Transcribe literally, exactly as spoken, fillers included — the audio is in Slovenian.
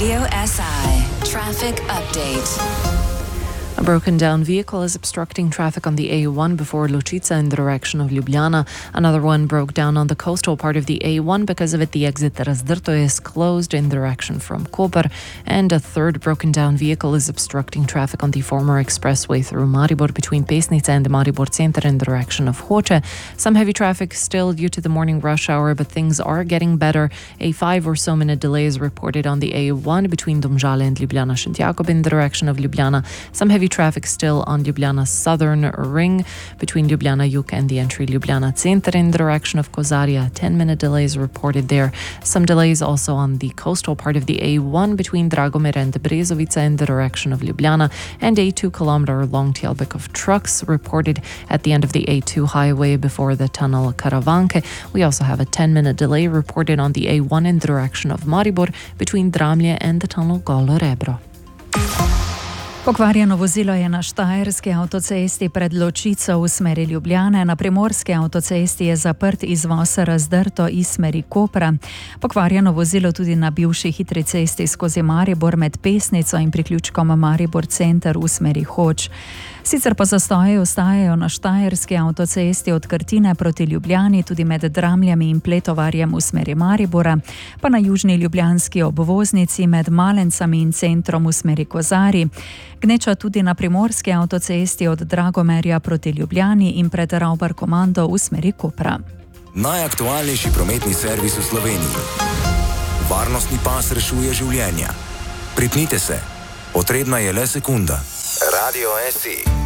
Radio S I Traffic Update. A broken down vehicle is obstructing traffic on the A one before Lučica in the direction of Ljubljana. Another one broke down on the coastal part of the A one. Because of it, the exit Razdrto is closed in the direction from Koper. And a third broken down vehicle is obstructing traffic on the former expressway through Maribor between Pesnica and the Maribor Center in the direction of Hoče. Some heavy traffic still due to the morning rush hour, but things are getting better. A five or so minute delay is reported on the A one between Domžale and Ljubljana Šentjakov in the direction of Ljubljana. Some heavy traffic still on Ljubljana's southern ring between Ljubljana Jug and the entry Ljubljana Center in the direction of Kozarja. ten minute delays reported there. Some delays also on the coastal part of the A one between Dragomir and Brezovica in the direction of Ljubljana, and a two kilometer long tailback of trucks reported at the end of the A two highway before the tunnel Karavanke. We also have a ten minute delay reported on the A one in the direction of Maribor between Dramlje and the tunnel Golo Rebro. Pokvarjeno vozilo je na štajerski avtocesti pred Lučico v smeri Ljubljane, na primorski avtocesti je zaprt izvoz Razdrto iz smeri Kopra. Pokvarjeno vozilo tudi na bivši hitri cesti skozi Maribor med Pesnico in priključkom Maribor Center v smeri Hoč. Sicer pa zastoji ostajajo na štajerski avtocesti od Krtine proti Ljubljani, tudi med Dramljami in Pletovarjem v smeri Maribora, pa na južni ljubljanski obvoznici med Malencami in centrom v smeri Kozari. Gneča tudi na primorski avtocesti od Dragomerja proti Ljubljani in pred Ravbar Komando v smeri Kopra. Najaktualnejši prometni servis v Sloveniji. Varnostni pas rešuje življenja. Pripnite se. Potrebna je le sekunda. Radio S I.